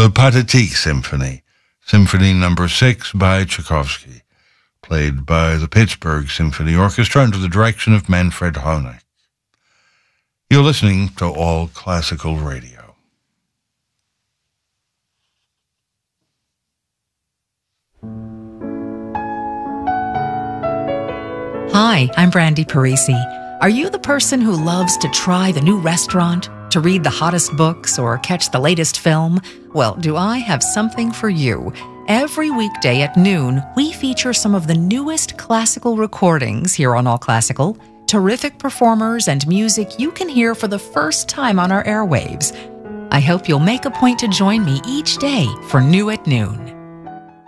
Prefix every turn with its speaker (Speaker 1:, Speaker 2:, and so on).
Speaker 1: the Pathetique Symphony, Symphony No. 6 by Tchaikovsky, played by the Pittsburgh Symphony Orchestra under the direction of Manfred Honeck. You're listening to All Classical Radio.
Speaker 2: Hi, I'm Brandy Parisi. Are you the person who loves to try the new restaurant, to read the hottest books, or catch the latest film? Well, do I have something for you? Every weekday at noon, we feature some of the newest classical recordings here on All Classical, terrific performers and music you can hear for the first time on our airwaves. I hope you'll make a point to join me each day for New at Noon.